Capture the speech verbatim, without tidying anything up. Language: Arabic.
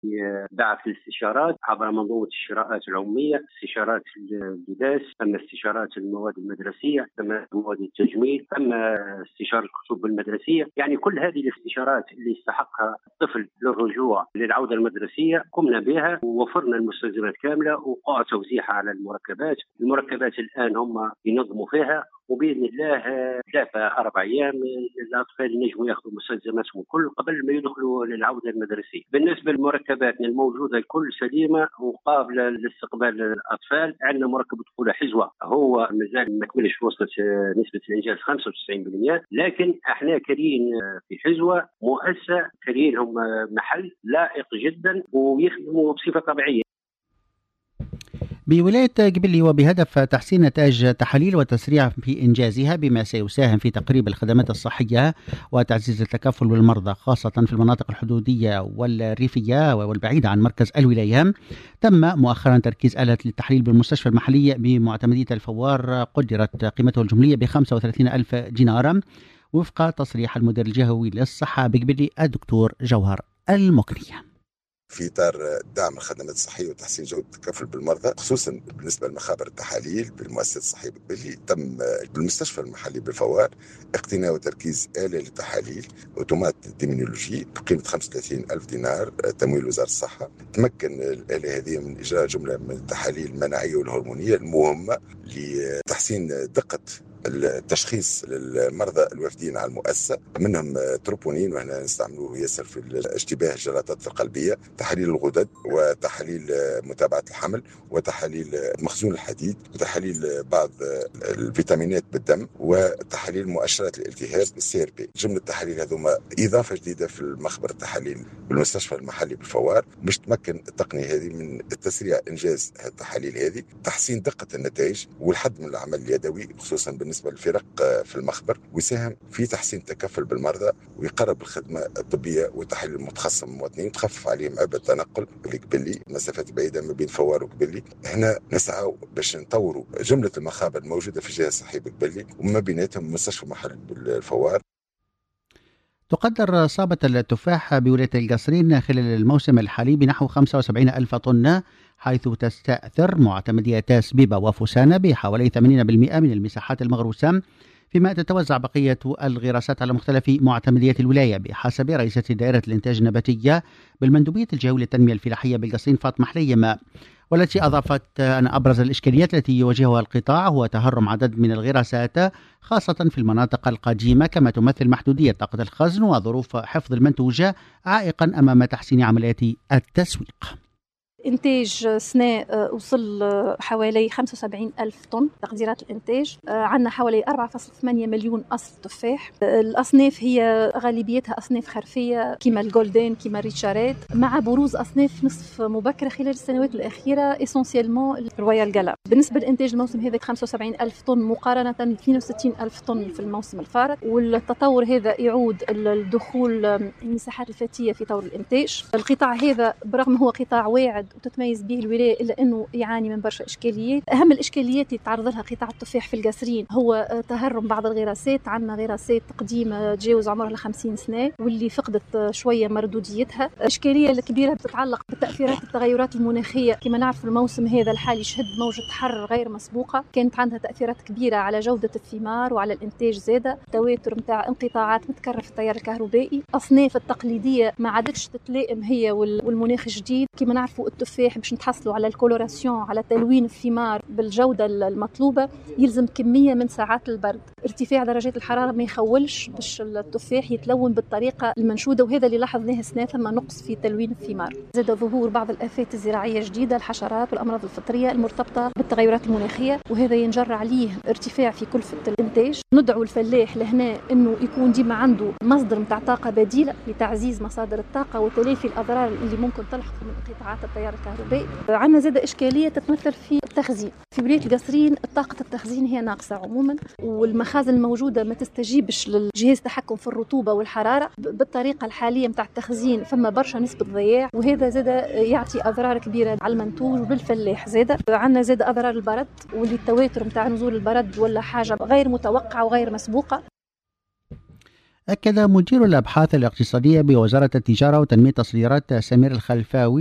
بعث الاستشارات عبر منظومة الشراءات العمومية، استشارات اللباس، أما استشارات المواد المدرسية، أما مواد التجميل، أما استشارة الكتب المدرسية. يعني كل هذه الاستشارات اللي يستحقها الطفل للرجوع للعودة المدرسية قمنا بها ووفرنا المستلزمات كاملة وقع توزيعها على المركبات. المركبات الآن هم ينظموا فيها، وباذن الله ثلاثة أربع أيام الأطفال ينجموا ياخذوا مستلزماتهم الكل قبل ما يدخلوا للعودة المدرسية. بالنسبة لمركباتنا الموجودة الكل سليمة وقابلة لاستقبال الأطفال. عندنا مركب دخول حزوة هو مازال ما كملش، وصلت نسبة الإنجاز خمسة وتسعين بالمئة، لكن احنا كريين في حزوة مؤسسة كريين هم محل لائق جدا ويخدموا بصفة طبيعية. بولاية قبلي وبهدف تحسين نتائج تحاليل وتسريع في إنجازها بما سيساهم في تقريب الخدمات الصحية وتعزيز التكافل بالمرضى خاصة في المناطق الحدودية والريفية والبعيدة عن مركز الولاية، تم مؤخرا تركيز آلة للتحليل بالمستشفى المحلية بمعتمدية الفوار قدرت قيمته الجملية ب خمسة وثلاثين ألف دينار وفق تصريح المدير الجهوي للصحة بقبلي الدكتور جوهر المكنية. في إطار دعم الخدمات الصحية وتحسين جودة التكافل بالمرضى، خصوصا بالنسبة لمخابر التحاليل بالمؤسسة الصحية بقبلي، تم بالمستشفى المحلي بالفوار اقتناء وتركيز آلة للتحاليل أوتومات ديمينولوجي بقيمة خمسة وثلاثين ألف دينار تمويل وزارة الصحة. تمكن الآلة هذه من إجراء جملة من التحاليل المناعية والهرمونية المهمة لتحسين دقة التشخيص للمرضى الوافدين على المؤسسة، منهم تروبونين وهنا نستعملوه ياسر في اشتباه الجلطات القلبية، تحاليل الغدد وتحاليل متابعة الحمل وتحاليل مخزون الحديد وتحاليل بعض الفيتامينات بالدم وتحاليل مؤشرات الالتهاب السي ار بي. جملة التحاليل هذوما إضافة جديدة في المخبر التحاليل بالمستشفى المحلي بالفوار باش تمكن التقنية هذه من التسريع إنجاز التحاليل هذه، تحسين دقة النتائج والحد من العمل اليدوي خصوصا بالنسبة للفرق في المخبر، ويساهم في تحسين التكفل بالمرضى ويقرب الخدمة الطبية والتحاليل المتخصصة من المواطنين وتخفف عليهم عبء التنقل لقبلي مسافات بعيدة ما بين فوار وقبلي. هنا نسعى باش نطوروا جملة المخابر الموجودة في الجهة الصحية بقبلي وما بيناتهم مستشفى محل بالفوار. تقدر إصابة التفاح بولاية القصرين خلال الموسم الحالي بنحو خمسة وسبعين ألف طن، حيث تستأثر معتمدية سبيبة وفسانة بحوالي ثمانين بالمئة من المساحات المغروسة، فيما تتوزع بقية الغراسات على مختلف معتمديات الولاية بحسب رئيسة دائرة الإنتاج النباتية بالمندوبية الجهوية للتنمية الفلاحية بالقصرين فاطمة حليمة، والتي أضافت أن أبرز الإشكاليات التي يواجهها القطاع هو تهرم عدد من الغراسات خاصة في المناطق القديمة، كما تمثل محدودية طاقة الخزن وظروف حفظ المنتوج عائقا أمام تحسين عمليات التسويق. إنتاج سنة وصل حوالي خمسة وسبعين ألف طن تقديرات الإنتاج. عندنا حوالي أربعة فاصلة ثمانية مليون أصل تفاح. الأصناف هي غالبيتها أصناف خرفية كما الجولدين كما الريتشاريت، مع بروز أصناف نصف مبكرة خلال السنوات الأخيرة إسونسيالمون الرويال جالا. بالنسبة لإنتاج الموسم هذا خمسة وسبعين ألف طن مقارنة ب اثنين وستين ألف طن في الموسم الفارط، والتطور هذا يعود الدخول المساحات الفتية في طور الإنتاج. القطاع هذا برغم هو قطاع واعد وتتميز به الولاية إلا أنه يعاني من برشا إشكاليات. أهم الإشكاليات اللي تعرض لها قطاع التفاح في القصرين هو تهرم بعض الغراسات. عندنا غراسات قديمة تجاوز عمرها لخمسين سنة واللي فقدت شوية مردوديتها. إشكالية الكبيرة تتعلق بتأثيرات التغيرات المناخية. كما نعرف الموسم هذا الحالي شهد موجة حر غير مسبوقة، كانت عندها تأثيرات كبيرة على جودة الثمار وعلى الإنتاج زادة. تواتر متاع انقطاعات متكرر في التيار الكهربائي. أصناف التقليدية ما عادتش تتلائم هي والمناخ الجديد. كما نعرفوا التفاح باش نتحصلوا على الكولوراسيون على تلوين الثمار بالجودة المطلوبة يلزم كمية من ساعات البرد. ارتفاع درجات الحرارة ما يخولش باش التفاح يتلون بالطريقة المنشودة، وهذا اللي لاحظناه السنة ثم نقص في تلوين الثمار. زاد ظهور بعض الآفات الزراعية الجديدة، الحشرات والأمراض الفطرية المرتبطة بالتغيرات المناخية، وهذا ينجر عليه ارتفاع في كلفة الإنتاج. ندعو الفلاح لهنا أنه يكون ديما عنده مصدر متاع طاقة بديلة لتعزيز مصادر الطاقة وتلافي الأضرار اللي ممكن تلحق من انقطاعات التيار الكهربائي. عندنا زاد إشكالية تتمثل في التخزين. في ولاية القصرين طاقة التخزين هي ناقصة عموما، والمخازن الموجودة ما تستجيبش للجهاز التحكم في الرطوبة والحرارة بالطريقة الحالية متاع التخزين. فما برشا نسبة ضياع، وهذا زاد يعطي أضرار كبيرة على المنتوج وبالفلاح. زاد عندنا زاد أضرار البرد، واللي التواتر متاع نزول البرد ولا حاجة غير متوقعة وغير مسبوقة. أكد مدير الأبحاث الاقتصادية بوزارة التجارة وتنمية التصديرات سمير الخلفاوي